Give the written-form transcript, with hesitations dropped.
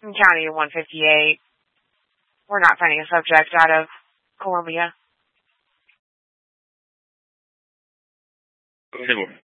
County 158. We're not finding a subject out of Columbia. Go ahead.